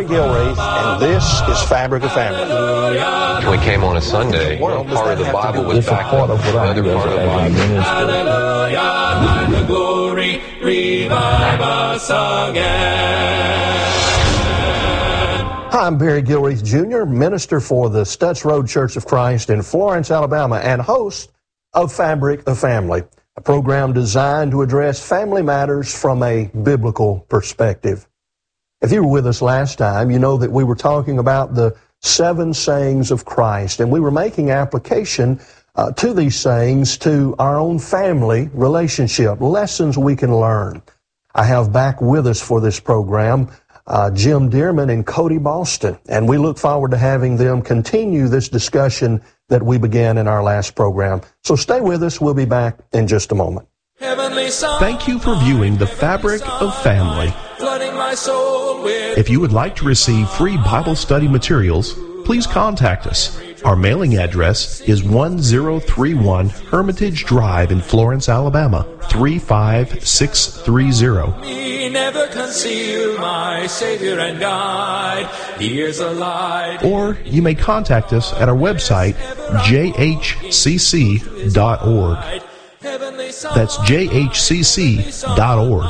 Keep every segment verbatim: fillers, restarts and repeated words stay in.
Barry Gilreath, and this is Fabric of Family. We came on a Sunday. One part of the Bible was backed up with another part of the Bible. Hallelujah, and the glory, revive us again. Hi, I'm Barry Gilreath, Junior, minister for the Stutz Road Church of Christ in Florence, Alabama, and host of Fabric of Family, a program designed to address family matters from a biblical perspective. If you were with us last time, you know that we were talking about the seven sayings of Christ, and we were making application uh, to these sayings to our own family relationship, lessons we can learn. I have back with us for this program uh, Jim Dearman and Cody Boston, and we look forward to having them continue this discussion that we began in our last program. So stay with us. We'll be back in just a moment. Thank you for viewing The Fabric of Family. If you would like to receive free Bible study materials, please contact us. Our mailing address is one zero three one Hermitage Drive in Florence, Alabama, three five six three zero. Me never conceal my Savior and guide. He is a light. Or you may contact us at our website, j h c c dot org. That's j h c c dot org.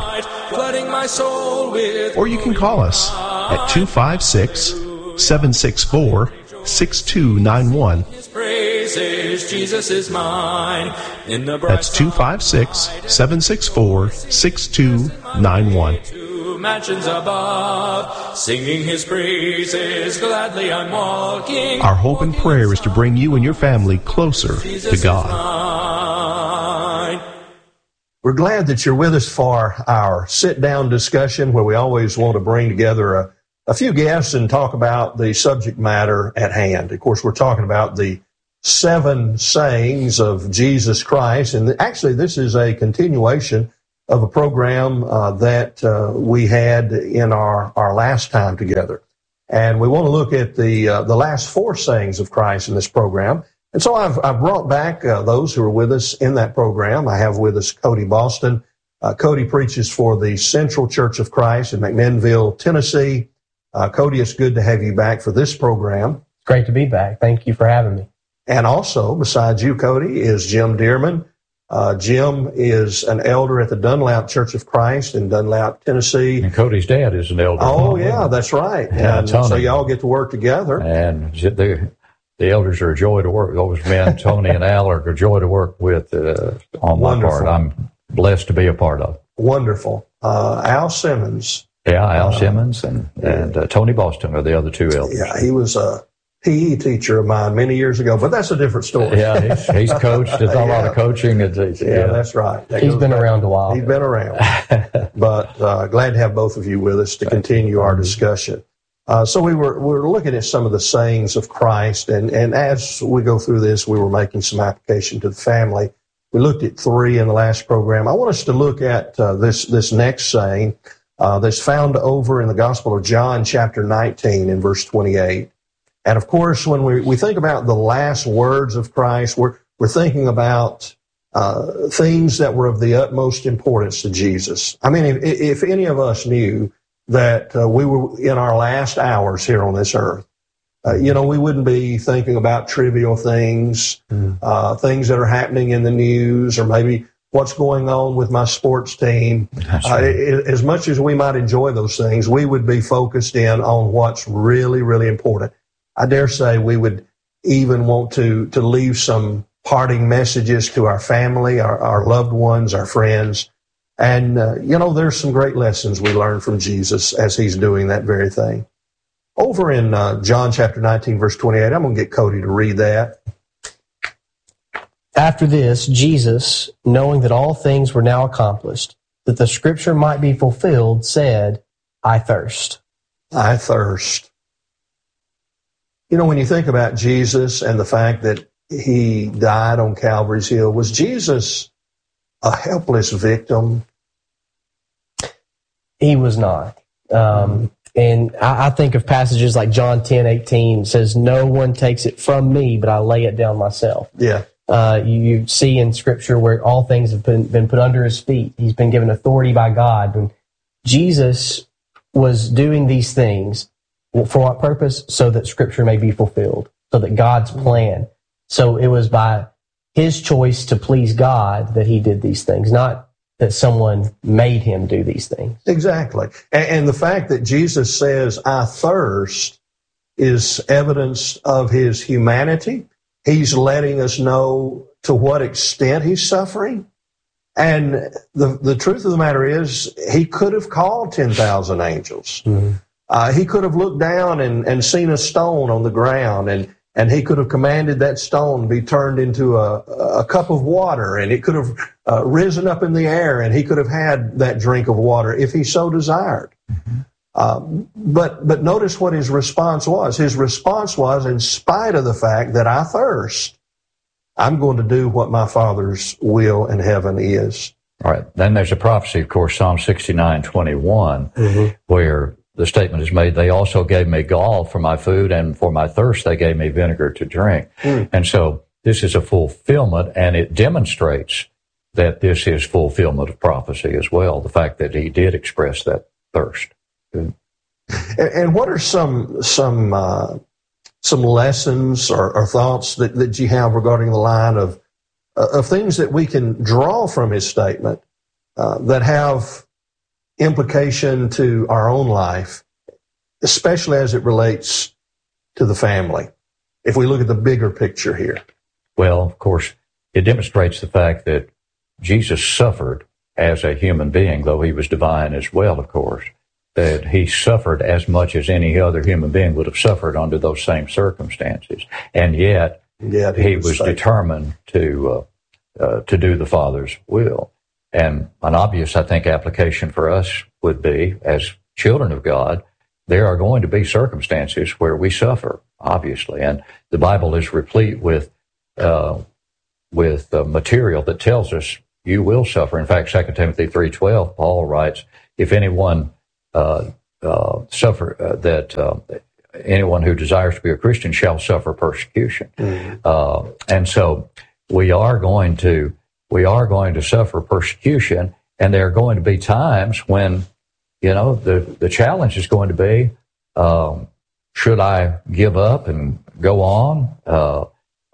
Or you can call us at two five six, seven six four, six two nine one. That's two five six, seven six four, six two nine one. Mansions above, singing his praises, gladly I'm walking. Our hope and prayer is to bring you and your family closer to God. We're glad that you're with us for our sit-down discussion where we always want to bring together a, a few guests and talk about the subject matter at hand. Of course, we're talking about the seven sayings of Jesus Christ, and actually this is a continuation of a program uh, that uh, we had in our, our last time together. And we want to look at the uh, the last four sayings of Christ in this program. And so I've, I've brought back uh, those who are with us in that program. I have with us Cody Boston. Uh, Cody preaches for the Central Church of Christ in McMinnville, Tennessee. Uh, Cody, it's good to have you back for this program. It's great to be back. Thank you for having me. And also, besides you, Cody, is Jim Dearman. Uh, Jim is an elder at the Dunlap Church of Christ in Dunlap, Tennessee. And Cody's dad is an elder. Oh, yeah, that's right. Yeah, and Tony. So y'all get to work together. And the, the elders are a joy to work. Those men, Tony and Al, are a joy to work with uh, on my Wonderful. part. I'm blessed to be a part of. Wonderful. Uh, Al Simmons. Yeah, Al uh, Simmons and, and uh, Tony Boston are the other two elders. Yeah, he was a P E teacher of mine many years ago, but that's a different story. Yeah, he's, he's coached. It's yeah. a lot of coaching. It's, it's, yeah, yeah, that's right. That He's been back. around a while. He's been around. But uh, glad to have both of you with us to continue our discussion. Uh, so we were we were looking at some of the sayings of Christ, and, and as we go through this, we were making some application to the family. We looked at three in the last program. I want us to look at uh, this this next saying uh, that's found over in the Gospel of John, chapter nineteen, in verse twenty-eight. And of course, when we, we think about the last words of Christ, we're we're thinking about uh, things that were of the utmost importance to Jesus. I mean, if, if any of us knew that uh, we were in our last hours here on this earth, uh, you know, we wouldn't be thinking about trivial things, mm. uh, things that are happening in the news, or maybe what's going on with my sports team. That's Uh, right. as much as we might enjoy those things, we would be focused in on what's really, really important. I dare say we would even want to, to leave some parting messages to our family, our, our loved ones, our friends. And, uh, you know, there's some great lessons we learn from Jesus as he's doing that very thing. Over in uh, John chapter nineteen, verse twenty-eight, I'm going to get Cody to read that. After this, Jesus, knowing that all things were now accomplished, that the scripture might be fulfilled, said, I thirst. I thirst. You know, when you think about Jesus and the fact that he died on Calvary's Hill, was Jesus a helpless victim? He was not. Um, and I, I think of passages like John ten eighteen says, no one takes it from me, but I lay it down myself. Yeah. Uh, you, you see in Scripture where all things have been, been put under his feet. He's been given authority by God. And Jesus was doing these things For what purpose? So that Scripture may be fulfilled, so that God's plan. So it was by his choice to please God that he did these things, not that someone made him do these things. Exactly. And, and the fact that Jesus says, I thirst, is evidence of his humanity. He's letting us know to what extent he's suffering. And the, the truth of the matter is, he could have called ten thousand angels. Mm-hmm. Uh, he could have looked down and, and seen a stone on the ground, and, and he could have commanded that stone be turned into a, a cup of water, and it could have uh, risen up in the air, and he could have had that drink of water if he so desired. Mm-hmm. Uh, but but notice what his response was. His response was, in spite of the fact that I thirst, I'm going to do what my Father's will in heaven is. All right. Then there's a prophecy, of course, Psalm sixty-nine twenty-one, mm-hmm. where the statement is made, they also gave me gall for my food, and for my thirst they gave me vinegar to drink. Mm. And so this is a fulfillment, and it demonstrates that this is fulfillment of prophecy as well, the fact that he did express that thirst. And, and what are some some uh, some lessons or, or thoughts that, that you have regarding the line of uh, of things that we can draw from his statement uh, that have implication to our own life, especially as it relates to the family, if we look at the bigger picture here? Well, of course, it demonstrates the fact that Jesus suffered as a human being, though he was divine as well, of course, that he suffered as much as any other human being would have suffered under those same circumstances. And yet, yet he, he was, was determined to uh, uh, to do the Father's will. And an obvious, I think, application for us would be, as children of God, there are going to be circumstances where we suffer, obviously. And the Bible is replete with uh, with uh, material that tells us you will suffer. In fact, Second Timothy three twelve, Paul writes, if anyone uh, uh, suffer, uh, that uh, anyone who desires to be a Christian shall suffer persecution. Mm-hmm. Uh, and so we are going to We are going to suffer persecution, and there are going to be times when, you know, the, the challenge is going to be, um, should I give up and go on, uh,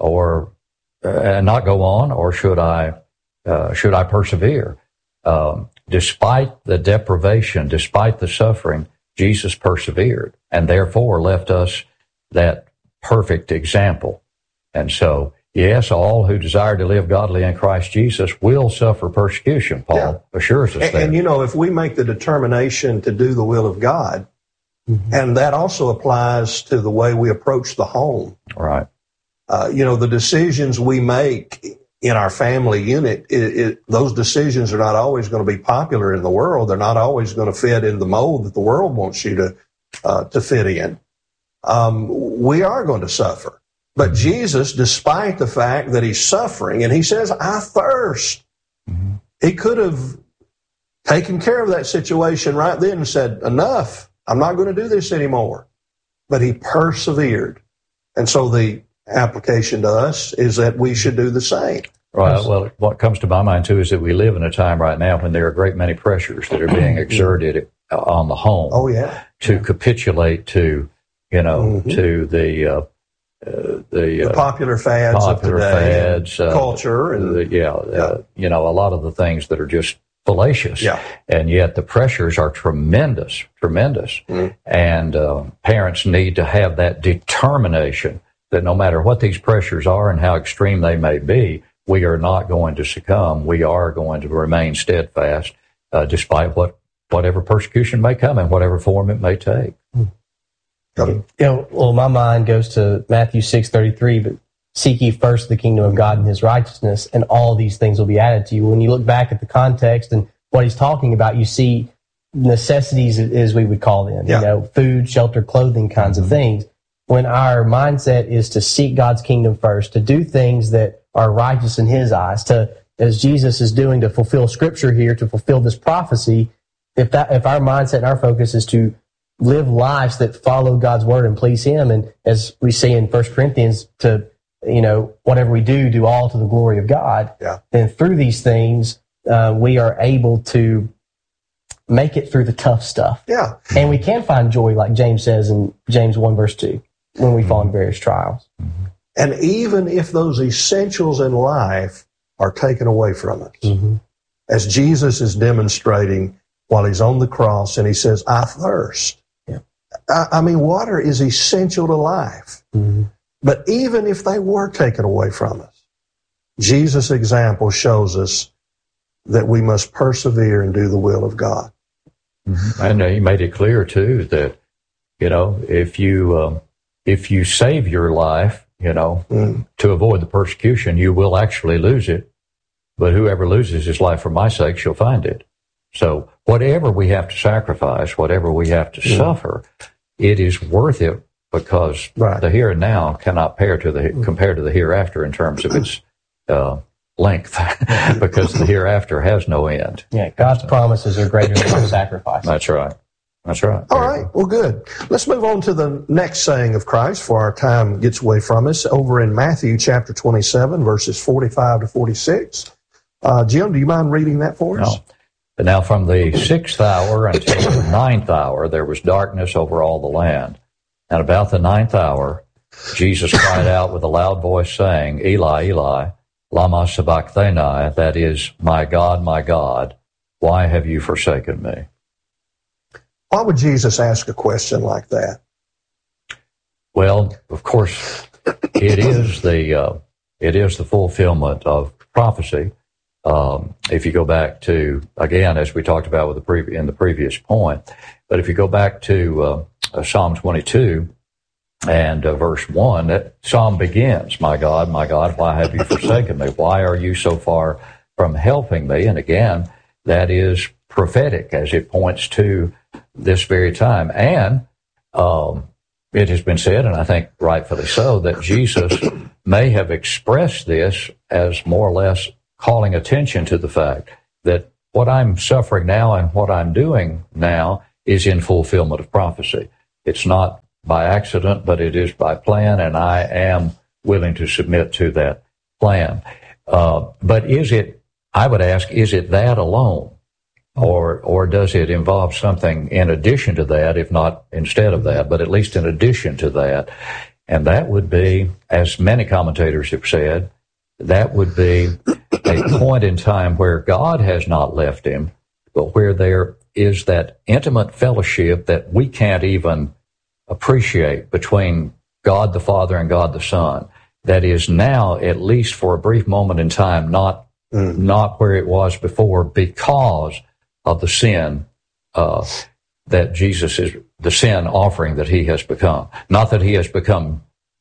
or uh, and not go on, or should I uh, should I persevere? Um, despite the deprivation, despite the suffering, Jesus persevered, and therefore left us that perfect example. And so, yes, all who desire to live godly in Christ Jesus will suffer persecution, Paul yeah. assures us and, that. And, you know, if we make the determination to do the will of God, mm-hmm. and that also applies to the way we approach the home. Right. Uh, you know, the decisions we make in our family unit, it, it, those decisions are not always going to be popular in the world. They're not always going to fit in the mold that the world wants you to, uh, to fit in. Um, we are going to suffer. But Jesus, despite the fact that he's suffering, and he says, I thirst, mm-hmm. he could have taken care of that situation right then and said, enough, I'm not going to do this anymore. But he persevered. And so the application to us is that we should do the same. Right. Well, what comes to my mind, too, is that we live in a time right now when there are a great many pressures that are being exerted on the home. Oh, yeah. To yeah. capitulate to, you know, mm-hmm. to the... Uh, Uh, the, the uh, popular fads popular of today, fads, uh, culture, and the, yeah, yeah. Uh, you know, a lot of the things that are just fallacious, yeah. and yet the pressures are tremendous, tremendous, mm-hmm. and uh, parents need to have that determination that no matter what these pressures are and how extreme they may be, we are not going to succumb. We are going to remain steadfast, uh, despite what whatever persecution may come in whatever form it may take. Mm-hmm. You know, well, my mind goes to Matthew six thirty-three, but seek ye first the kingdom of God and his righteousness, and all these things will be added to you. When you look back at the context and what he's talking about, you see necessities, as we would call them, yeah. you know, food, shelter, clothing kinds mm-hmm. of things. When our mindset is to seek God's kingdom first, to do things that are righteous in his eyes, to, as Jesus is doing, to fulfill scripture here, to fulfill this prophecy, if that, if our mindset and our focus is to live lives that follow God's word and please him. And as we see in First Corinthians, to, you know, whatever we do, do all to the glory of God. Yeah. Then through these things, uh, we are able to make it through the tough stuff. Yeah. And we can find joy, like James says in James one, verse two, when we fall in various trials. And even if those essentials in life are taken away from us, mm-hmm. as Jesus is demonstrating while he's on the cross and he says, I thirst. Yeah. I, I mean, water is essential to life. Mm-hmm. But even if they were taken away from us, Jesus' example shows us that we must persevere and do the will of God. Mm-hmm. And he made it clear, too, that, you know, if you, um, if you save your life, you know, mm. to avoid the persecution, you will actually lose it. But whoever loses his life for my sake shall find it. So whatever we have to sacrifice, whatever we have to mm. suffer, it is worth it because right. the here and now cannot compare to the mm. compare to the hereafter in terms of its uh, length, because the hereafter has no end. Yeah, God's so. promises are greater than our sacrifice. That's right. That's right. All right. Well, good. Let's move on to the next saying of Christ before our time gets away from us. Over in Matthew chapter twenty-seven, verses forty-five to forty-six. Uh, Jim, do you mind reading that for us? No. But now from the sixth hour until the ninth hour, there was darkness over all the land. And about the ninth hour, Jesus cried out with a loud voice, saying, Eli, Eli, lama sabachthani, that is, my God, my God, why have you forsaken me? Why would Jesus ask a question like that? Well, of course, it is the uh, it is the fulfillment of prophecy. Um, if you go back to, again, as we talked about with the pre- in the previous point, but if you go back to uh, uh, Psalm twenty-two and uh, verse one, that psalm begins, my God, my God, why have you forsaken me? Why are you so far from helping me? And again, that is prophetic as it points to this very time. And um, it has been said, and I think rightfully so, that Jesus may have expressed this as more or less calling attention to the fact that what I'm suffering now and what I'm doing now is in fulfillment of prophecy. It's not by accident, but it is by plan, and I am willing to submit to that plan. Uh, but is it, I would ask, is it that alone? Or or does it involve something in addition to that, if not instead of that, but at least in addition to that? And that would be, as many commentators have said, that would be a point in time where God has not left him, but where there is that intimate fellowship that we can't even appreciate between God the Father and God the Son. That is now, at least for a brief moment in time, not, mm. not where it was before, because of the sin uh, that Jesus is, the sin offering that he has become. Not that he has become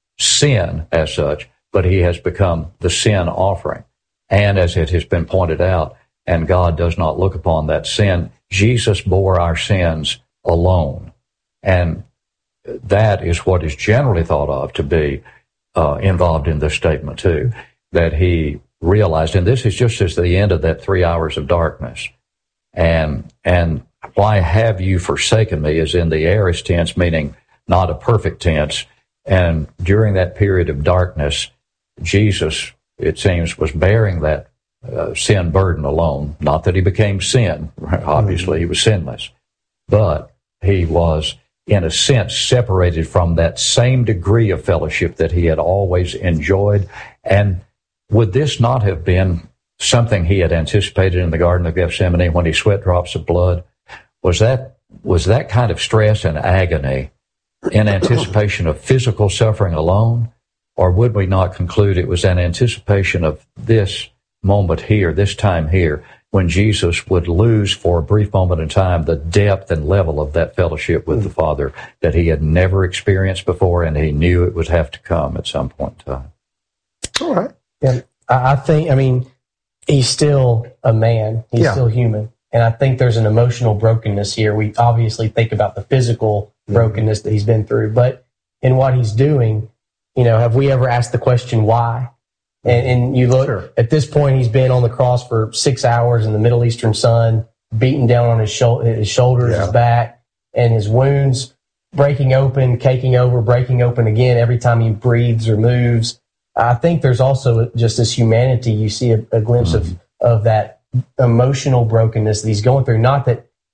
sin as such, but he has become the sin offering. And as it has been pointed out, and God does not look upon that sin, Jesus bore our sins alone. And that is what is generally thought of to be uh, involved in this statement too, that he realized, and this is just as the end of that three hours of darkness. And and why have you forsaken me is in the aorist tense, meaning not a perfect tense. And during that period of darkness, Jesus, it seems, was bearing that uh, sin burden alone. Not that he became sin. Obviously, he was sinless. But he was, in a sense, separated from that same degree of fellowship that he had always enjoyed. And would this not have been something he had anticipated in the Garden of Gethsemane when he sweat drops of blood? Was that was that kind of stress and agony in anticipation of physical suffering alone? Or would we not conclude it was an anticipation of this moment here, this time here, when Jesus would lose for a brief moment in time the depth and level of that fellowship with the Father that he had never experienced before, and he knew it would have to come at some point in time? All right. And I think, I mean, he's still a man. He's yeah. still human. And I think there's an emotional brokenness here. We obviously think about the physical brokenness that he's been through, but in what he's doing, you know, have we ever asked the question why? And, and you look, sure. At this point, he's been on the cross for six hours in the Middle Eastern sun, beaten down on his, shou- his shoulders, yeah. his back, and his wounds breaking open, caking over, breaking open again every time he breathes or moves. I think there's also just this humanity. You see a, a glimpse mm-hmm. of, of that emotional brokenness that he's going through. Not that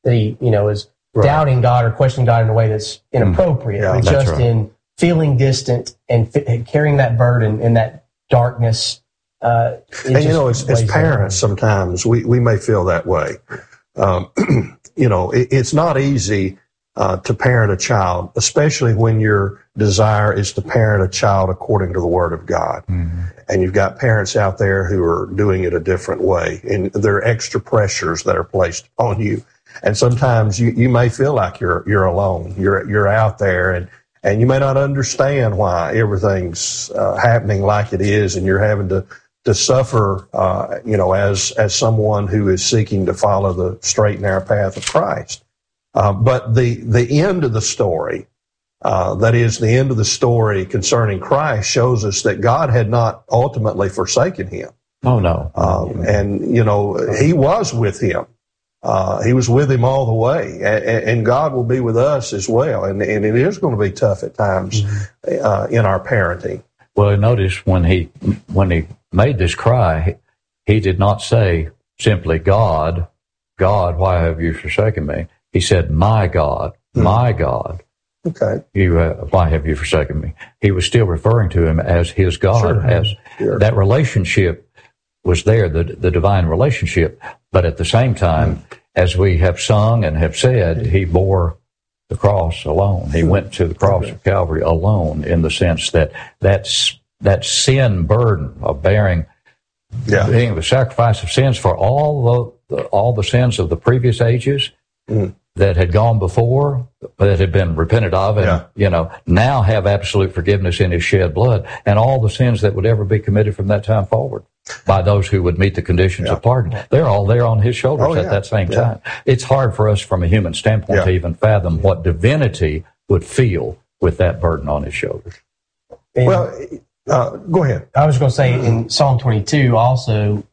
that he, you know, is right. doubting God or questioning God in a way that's inappropriate, yeah, but that's just right. in feeling distant and f- carrying that burden in that darkness. Uh, and, you know, as, as parents, sometimes we, we may feel that way. Um, you know, it, it's not easy uh, to parent a child, especially when your desire is to parent a child according to the Word of God. Mm-hmm. And you've got parents out there who are doing it a different way, and there are extra pressures that are placed on you. And sometimes you, you may feel like you're you're alone. You're you're out there, and, and you may not understand why everything's uh, happening like it is, and you're having to to suffer, uh, you know, as as someone who is seeking to follow the straight and narrow path of Christ. Uh, but the the end of the story, uh, that is, the end of the story concerning Christ, shows us that God had not ultimately forsaken him. Oh no, um, and you know, he was with him. Uh, he was with him all the way, and, and God will be with us as well. And, and it is going to be tough at times uh, in our parenting. Well, notice when he when he made this cry, he did not say simply, God, God, why have you forsaken me? He said, my God, mm. my God, okay, you, uh, why have you forsaken me? He was still referring to him as his God, sure. as sure. that relationship was there, the, the divine relationship. But at the same time, mm. as we have sung and have said, he bore the cross alone. He went to the cross okay. of Calvary alone, in the sense that that's, that sin burden of bearing, yeah. being the sacrifice of sins for all the, the all the sins of the previous ages mm. that had gone before, that had been repented of, and yeah. you know, now have absolute forgiveness in his shed blood, and all the sins that would ever be committed from that time forward by those who would meet the conditions yeah. of pardon. They're all there on his shoulders oh, at yeah. that same yeah. time. It's hard for us from a human standpoint yeah. to even fathom what divinity would feel with that burden on his shoulders. And well, uh, go ahead. I was going to say in Psalm twenty-two also,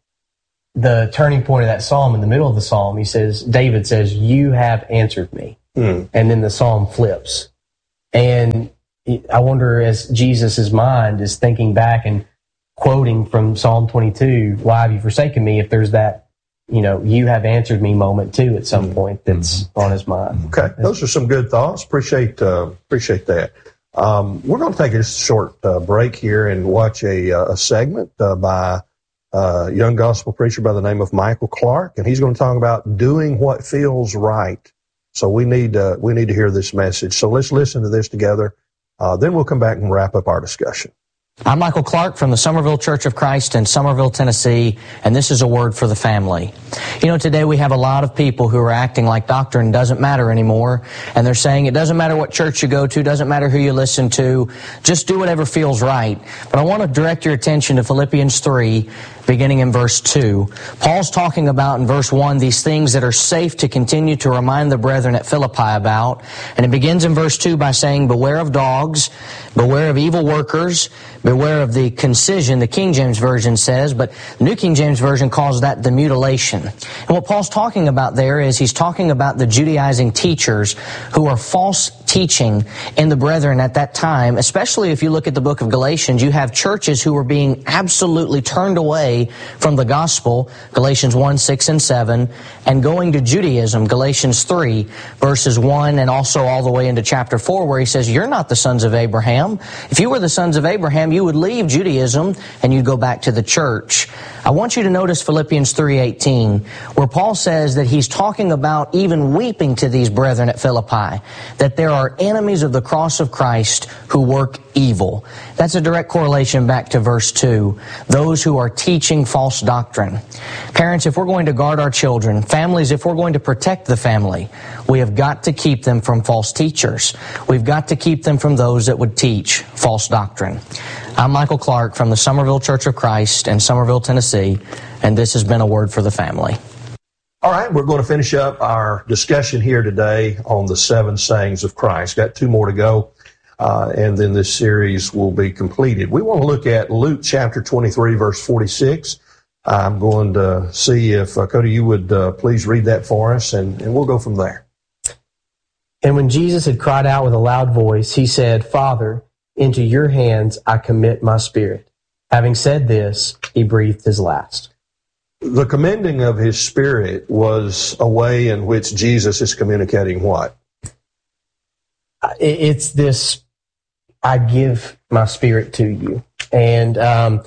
the turning point of that psalm, in the middle of the psalm, he says, David says, you have answered me. Mm. And then the psalm flips. And I wonder, as Jesus' mind is thinking back and quoting from Psalm twenty-two, why have you forsaken me, if there's that, you know, you have answered me moment too at some point that's mm-hmm. on his mind. Okay, those are some good thoughts. Appreciate uh, appreciate that. Um, we're going to take a short uh, break here and watch a, a segment uh, by a young gospel preacher by the name of Michael Clark, and he's going to talk about doing what feels right. So we need uh, we need to hear this message. So let's listen to this together. Uh, then we'll come back and wrap up our discussion. I'm Michael Clark from the Somerville Church of Christ in Somerville, Tennessee, and this is a word for the family. You know, today we have a lot of people who are acting like doctrine doesn't matter anymore, and they're saying it doesn't matter what church you go to, doesn't matter who you listen to, just do whatever feels right. But I want to direct your attention to Philippians three, beginning in verse two. Paul's talking about in verse one these things that are safe to continue to remind the brethren at Philippi about, and it begins in verse two by saying, beware of dogs, beware of evil workers, beware of the concision, the King James Version says, but the New King James Version calls that the mutilation. And what Paul's talking about there is he's talking about the Judaizing teachers who are false teaching in the brethren at that time, especially if you look at the book of Galatians. You have churches who were being absolutely turned away from the gospel, Galatians one, six, and seven, and going to Judaism, Galatians three, verses one, and also all the way into chapter four, where he says, you're not the sons of Abraham. If you were the sons of Abraham, you would leave Judaism and you'd go back to the church. I want you to notice Philippians three eighteen, where Paul says that he's talking about even weeping to these brethren at Philippi, that there are enemies of the cross of Christ who work evil. That's a direct correlation back to verse two, those who are teaching false doctrine. Parents, if we're going to guard our children, families, if we're going to protect the family, we have got to keep them from false teachers. We've got to keep them from those that would teach false doctrine. I'm Michael Clark from the Somerville Church of Christ in Somerville, Tennessee, and this has been a word for the family. All right, we're going to finish up our discussion here today on the seven sayings of Christ. Got two more to go, uh, and then this series will be completed. We want to look at Luke chapter twenty-three, verse forty-six. I'm going to see if, uh, Cody, you would uh, please read that for us, and, and we'll go from there. And when Jesus had cried out with a loud voice, he said, Father, into your hands I commit my spirit. Having said this, he breathed his last. the commending of his Spirit was a way in which Jesus is communicating what? It's this, I give my Spirit to you. And um,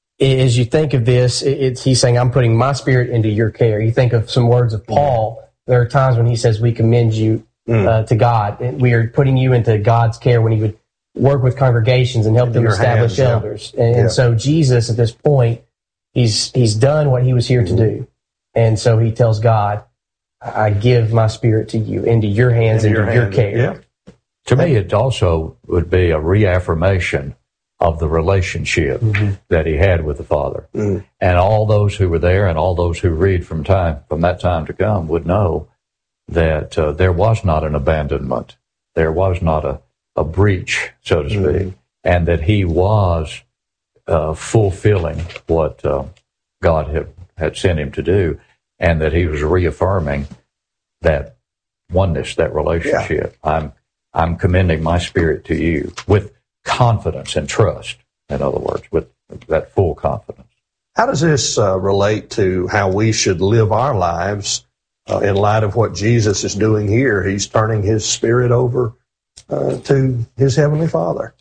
as you think of this, it's, he's saying, I'm putting my Spirit into your care. You think of some words of Paul. There are times when he says, we commend you mm. uh, to God. We are putting you into God's care when he would work with congregations and help them establish hands, elders. Yeah. And, and yeah. so Jesus, at this point, he's he's done what he was here to do. And so he tells God, I give my Spirit to you, into your hands, into, into your, your care. Yeah. To me, it also would be a reaffirmation of the relationship mm-hmm. that he had with the Father. Mm. And all those who were there and all those who read from time from that time to come would know that uh, there was not an abandonment. There was not a, a breach, so to speak, mm. and that he was uh, fulfilling what uh, God had, had sent him to do, and that he was reaffirming that oneness, that relationship. Yeah. I'm I'm commending my Spirit to you with confidence and trust, in other words, with that full confidence. How does this uh, relate to how we should live our lives uh, in light of what Jesus is doing here? He's turning his Spirit over uh, to his Heavenly Father.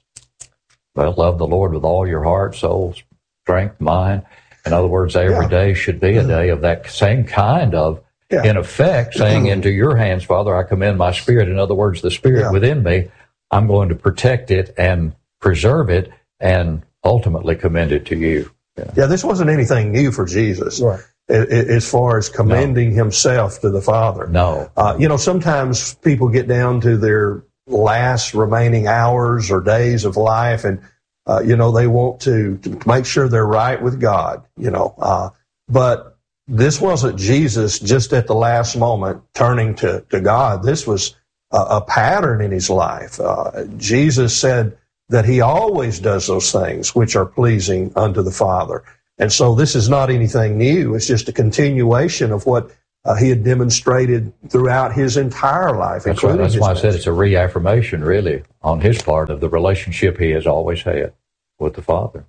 Well, love the Lord with all your heart, soul, strength, mind. In other words, every yeah. day should be a day of that same kind of, yeah. in effect, saying, into your hands, Father, I commend my spirit. In other words, the Spirit yeah. within me, I'm going to protect it and preserve it and ultimately commend it to you. Yeah, yeah this wasn't anything new for Jesus. Right. As far as commending no. himself to the Father. No. Uh, you know, sometimes people get down to their last remaining hours or days of life, and, uh, you know, they want to, to make sure they're right with God, you know. Uh, but this wasn't Jesus just at the last moment turning to, to God. This was a, a pattern in his life. Uh, Jesus said that he always does those things which are pleasing unto the Father. And so this is not anything new. It's just a continuation of what uh, he had demonstrated throughout his entire life. That's right. That's why I said it's a reaffirmation, really, on his part of the relationship he has always had with the Father.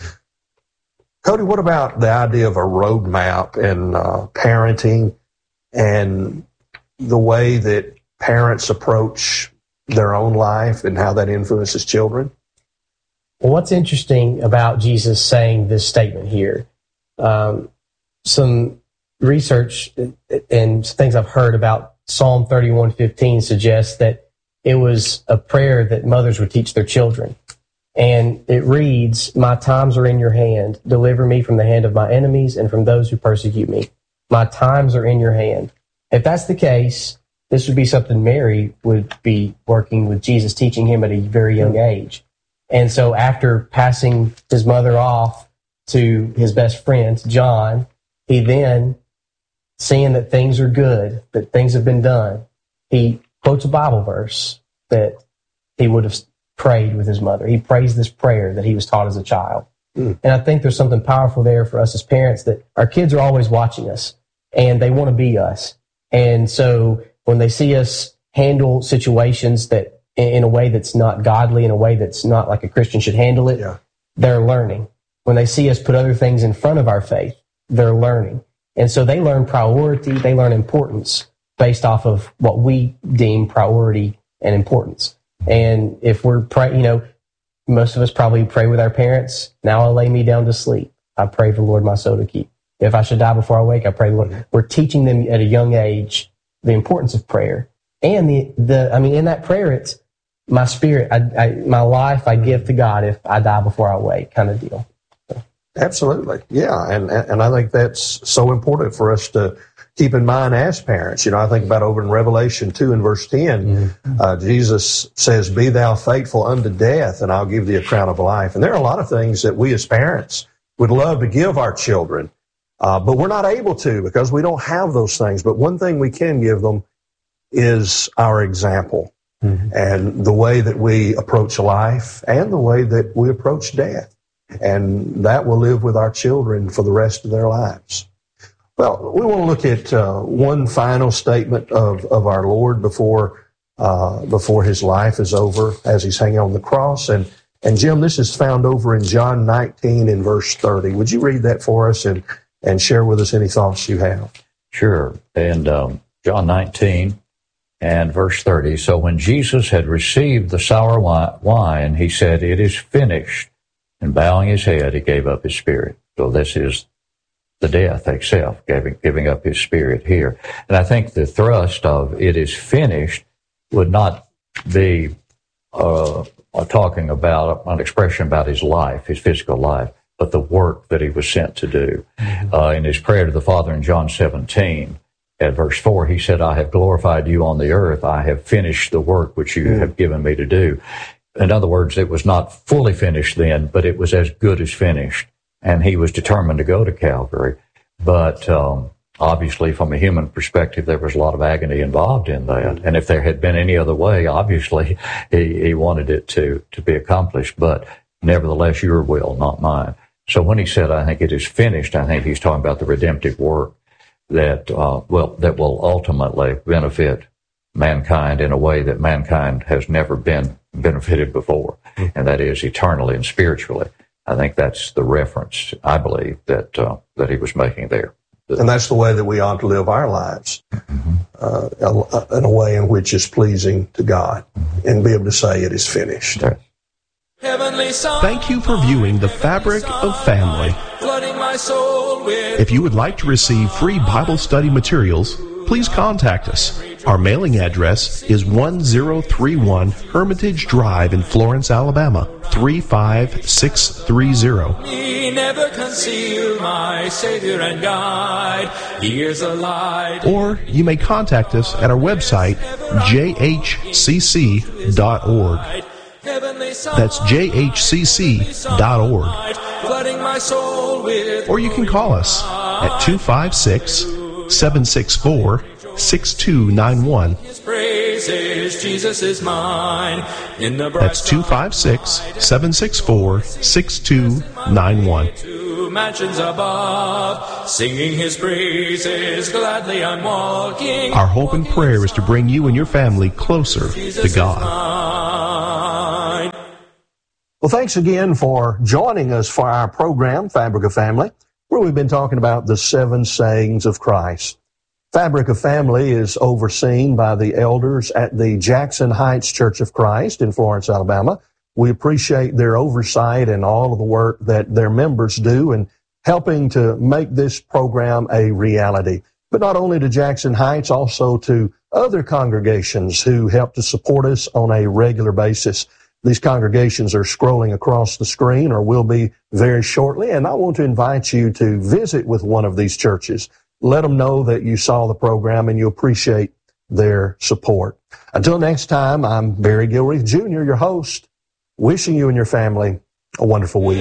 Cody, what about the idea of a roadmap and uh, parenting and the way that parents approach their own life and how that influences children? Well, what's interesting about Jesus saying this statement here, um, some research and things I've heard about Psalm thirty-one fifteen suggests that it was a prayer that mothers would teach their children. And it reads, my times are in your hand. Deliver me from the hand of my enemies and from those who persecute me. My times are in your hand. If that's the case, this would be something Mary would be working with Jesus, teaching him at a very young age. And so after passing his mother off to his best friend, John, he then, seeing that things are good, that things have been done, he quotes a Bible verse that he would have prayed with his mother. He prays this prayer that he was taught as a child. Mm. And I think there's something powerful there for us as parents, that our kids are always watching us and they want to be us. And so when they see us handle situations that in a way that's not godly, in a way that's not like a Christian should handle it, yeah. they're learning. When they see us put other things in front of our faith, they're learning. And so they learn priority, they learn importance based off of what we deem priority and importance. And if we're pray, you know, most of us probably pray with our parents, now I'll lay me down to sleep. I pray for the Lord my soul to keep. If I should die before I wake, I pray the Lord. We're teaching them at a young age the importance of prayer. And the, the I mean, in that prayer, it's my spirit, I, I, my life I give to God if I die before I wake, kind of deal. So. Absolutely. Yeah. And, and I think that's so important for us to keep in mind as parents. You know, I think about over in Revelation two and verse ten, mm-hmm. uh, Jesus says, be thou faithful unto death, and I'll give thee a crown of life. And there are a lot of things that we as parents would love to give our children, uh, but we're not able to because we don't have those things. But one thing we can give them is our example. Mm-hmm. And the way that we approach life and the way that we approach death. And that will live with our children for the rest of their lives. Well, we want to look at uh, one final statement of, of our Lord before uh, before his life is over as he's hanging on the cross. And, and Jim, this is found over in John nineteen in verse thirty. Would you read that for us and and share with us any thoughts you have. Sure. And um, John nineteen and verse thirty. So when Jesus had received the sour wine, he said, "It is finished." And bowing his head, he gave up his spirit. So this is the death itself, giving, giving up his spirit here. And I think the thrust of "it is finished" would not be uh, talking about an expression about his life, his physical life, but the work that he was sent to do. Mm-hmm. Uh, in his prayer to the Father in John seventeen, at verse four, he said, "I have glorified you on the earth. I have finished the work which you mm-hmm. have given me to do." In other words, it was not fully finished then, but it was as good as finished. And he was determined to go to Calvary. But um, obviously, from a human perspective, there was a lot of agony involved in that. Mm-hmm. And if there had been any other way, obviously, he, he wanted it to, to be accomplished. But nevertheless, your will, not mine. So when he said, "I think it is finished," I think he's talking about the redemptive work that, uh, well, that will ultimately benefit mankind in a way that mankind has never been benefited before, and that is eternally and spiritually. I think that's the reference, I believe, that uh, that he was making there. And that's the way that we ought to live our lives, mm-hmm. uh, in a way in which is pleasing to God, mm-hmm. and be able to say it is finished. Right. Thank you for viewing The Fabric of Family. If you would like to receive free Bible study materials, please contact us. Our mailing address is one zero three one Hermitage Drive in Florence, Alabama, three five six three zero. Me never conceal my Savior and guide. He is a light. Or you may contact us at our website, j h c c dot org. That's j h c c dot org. Or you can call us at two five six, seven six four, six two nine one. That's two five six, seven six four, six two nine one. Mansions above, singing his praises, gladly I'm walking. Our hope and prayer is to bring you and your family closer to God. Well, thanks again for joining us for our program, Fabric of Family, where we've been talking about the seven sayings of Christ. Fabric of Family is overseen by the elders at the Jackson Heights Church of Christ in Florence, Alabama. We appreciate their oversight and all of the work that their members do in helping to make this program a reality. But not only to Jackson Heights, also to other congregations who help to support us on a regular basis. These congregations are scrolling across the screen or will be very shortly, and I want to invite you to visit with one of these churches. Let them know that you saw the program and you appreciate their support. Until next time, I'm Barry Gilreath Junior, your host, wishing you and your family a wonderful week.